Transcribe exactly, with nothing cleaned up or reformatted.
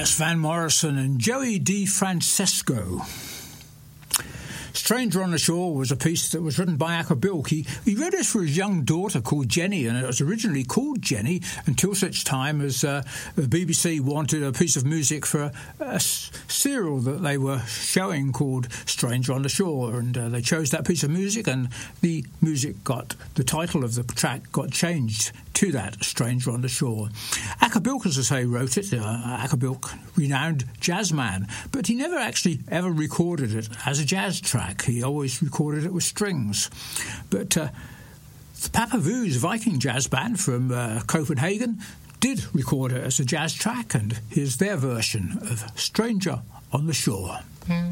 That's Van Morrison and Joey DeFrancesco. Stranger on the Shore was a piece that was written by Acker Bilk. He, he wrote it for his young daughter called Jenny, and it was originally called Jenny until such time as uh, the B B C wanted a piece of music for a, a serial that they were showing called Stranger on the Shore, and uh, they chose that piece of music, and the music got, the title of the track got changed to that, Stranger on the Shore. Acker Bilk, as I say, wrote it. Uh, Acker Bilk, renowned jazz man, but he never actually ever recorded it as a jazz track. He always recorded it with strings. But uh, the Papavu's Viking jazz band from uh, Copenhagen did record it as a jazz track, and here's their version of Stranger on the Shore.